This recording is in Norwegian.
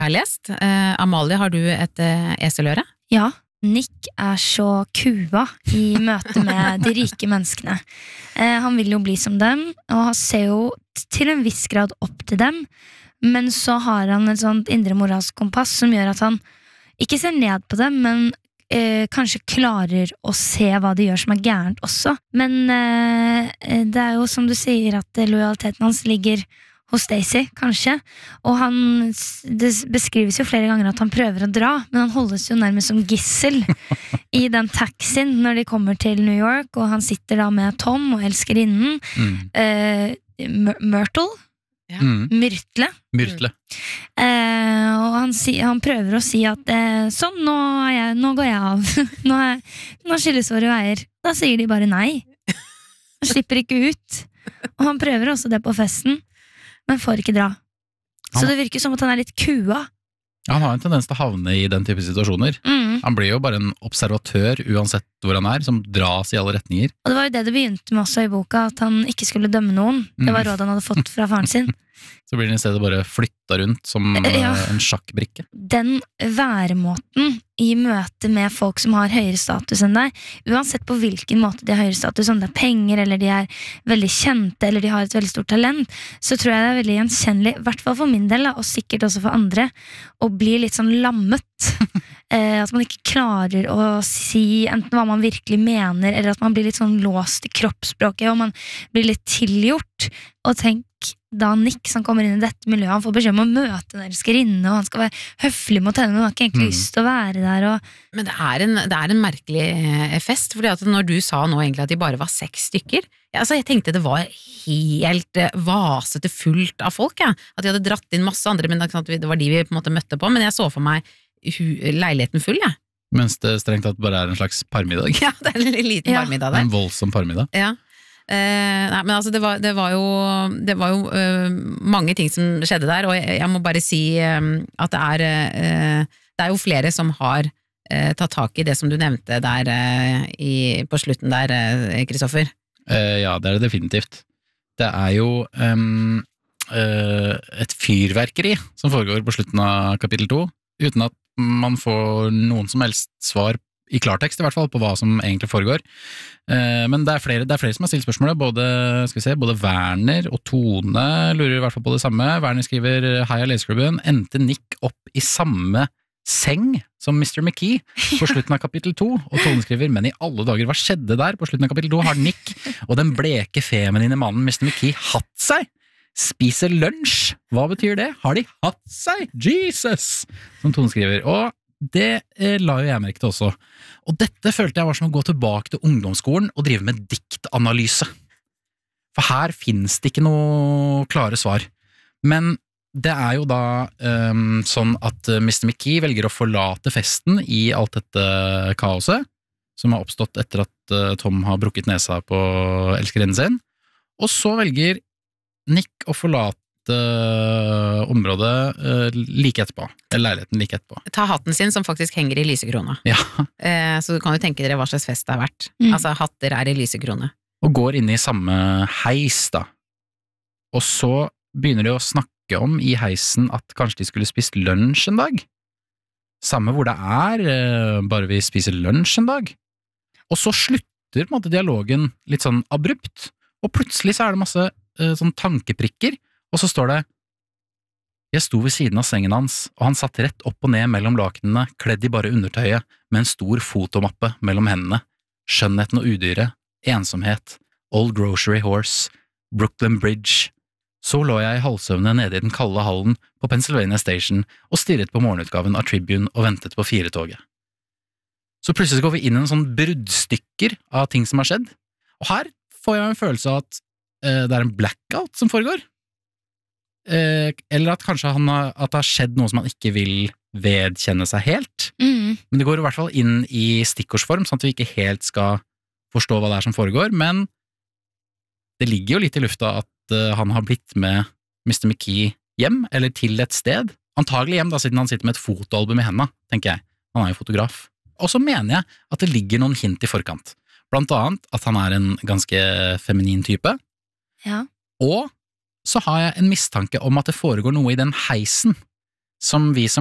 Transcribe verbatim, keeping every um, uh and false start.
Jeg har lest. Uh, Amalie, har du et uh, eseløre? Ja, Nick er så kua i møte med de rike menneskene. Uh, han vil jo bli som dem, og han ser jo til en viss grad opp til dem, men så har han et sånt indre moralsk kompass som gjør at han ikke ser ned på dem, men uh, kanskje klarer å se hva de gjør som er gærent også. Men uh, det er jo som du sier at lojaliteten hans ligger hos Stacy, kanskje. Og han, det beskrives jo flere ganger at han prøver å dra, men han holdes jo nærmest som gissel i den taxien når de kommer til New York, og han sitter da med Tom og elskerinnen. Mm. Uh, Myrtle? Ja. Mm. Myrtle. Myrtle. Uh, og han, si, han prøver å si at uh, sånn, nå, er jeg, nå går jeg av. nå, er, nå skilles våre veier. Da sier de bare nei. Han slipper ikke ut. Og han prøver også det på festen, men får ikke dra. Så det virker som at han er litt kua. Han har en tendens til å havne i den type situasjoner. Mm. Han blir jo bare en observatør uansett hvor han er, som dras i alle retninger. Og det var jo det det begynte med også i boka, at han ikke skulle dømme noen. Det var rådet han hadde fått fra faren sin. Så blir den i stedet bare flytta rundt som ja. En sjakkbrikke. Den væremåten i møte med folk som har høyere status enn deg, uansett på hvilken måte de har høyere status, om det er penger, eller de er veldig kjente, eller de har et veldig stort talent, så tror jeg det er veldig gjenkjennelig, i hvert fall for min del, og sikkert også for andre, å bli litt sånn lammet. eh, at man ikke klarer å si enten hva man virkelig mener, eller at man blir litt sånn låst i kroppsspråket, og man blir litt tilgjort. Og tenk da Nick som kommer inn i dette miljøet, han får beskjed om å møte en elskerinne, og han skal være høflig mot henne, men han har ikke egentlig mm. lyst til å være der. Og men det er, en, det er en merkelig fest, fordi at når du sa nå egentlig at de bare var seks stykker, ja, altså jeg tenkte det var helt vasete fullt av folk, ja. At de hadde dratt inn masse andre, men det var de vi på en måte møtte på, men jeg så for meg leiligheten full, ja. Mens det strengt tatt bare er en slags parmiddag. Ja, det er en liten ja. parmiddag der. En voldsom parmiddag. Ja. Uh, nei, men altså det var, det var jo, det var jo uh, mange ting som skjedde der, og jeg, jeg må bare si um, at det er uh, det er jo flere som har uh, tatt tak i det som du nevnte der uh, i, på slutten der, Kristoffer. Uh, ja, det er det definitivt. Det er jo um, uh, et fyrverkeri som foregår på slutten av kapittel to, uten at man får noen som helst svar i klartekst i hvert fall, på hva som egentlig foregår. Eh, men det er, flere, det er flere som har stilt spørsmålet, både, skal vi se, både Werner og Tone lurer i hvert fall på det samme. Werner skriver, hei av leseklubben, endte Nick opp i samme seng som mister McKee på slutten av kapittel to, og Tone skriver, men i alle dager, hva skjedde der på slutten av kapittel to? Har Nick og den bleke feminine mannen mister McKee hatt seg? Spise lunsj? Hva betyr det? Har de hatt seg? Jesus! Som Tone skriver, og det eh, la jo jeg merke til også. Og dette følte jeg var som å gå tilbake til ungdomsskolen og drive med diktanalyse. For her finnes det ikke noe klare svar. Men det er jo da um, sånn at mister McKee velger å forlate festen i alt dette kaoset, som har oppstått etter at uh, Tom har brukket nesa på elskerinnen sin. Og så velger Nick å forlate Uh, området uh, like etterpå, eller leiligheten like etterpå. Ta hatten sin som faktisk henger i lysekrona. Ja. Uh, så du kan jo tenke dere hva slags fest det har vært. Mm. Altså, hatter er i lysekrone. Og går inn i samme heis da. Og så begynner de å snakke om i heisen at kanskje de skulle spist lunsj en dag. Samme hvor det er, uh, bare vi spiser lunsj en dag. Og så slutter på en måte dialogen litt sånn abrupt, og plutselig så er det masse uh, sånn tankeprikker. Og så står det, jeg sto ved siden av sengen hans, og han satt rett opp og ned mellom lakenene, kledd i bare undertøyet, med en stor fotomappe mellom hendene. Skjønnheten og udyret, ensomhet, Old Grocery Horse, Brooklyn Bridge. Så lå jeg i halvsøvne nede i den kalde hallen på Pennsylvania Station og stirret på morgenutgaven av Tribune og ventet på firetoget. Så plutselig går vi inn i en sånn bruddstykker av ting som har skjedd, og her får jeg en følelse av at uh, det er en blackout som foregår. Eh, eller at kanskje han har, at det har skjedd noe som han ikke vil vedkjenne seg helt. Mm. Men det går i hvert fall inn i stikkordsform, sånn at vi ikke helt skal forstå hva det er som foregår, men det ligger jo litt i lufta at uh, han har blitt med mister McKee hjem, eller til et sted. Antagelig hjem, da, siden han sitter med et fotoalbum i hendene, tenker jeg. Han er jo fotograf. Og så mener jeg at det ligger noen hint i forkant. Blant annet at han er en ganske feminin type. Ja. Og så har jeg en mistanke om at det foregår noe i den heisen som vi som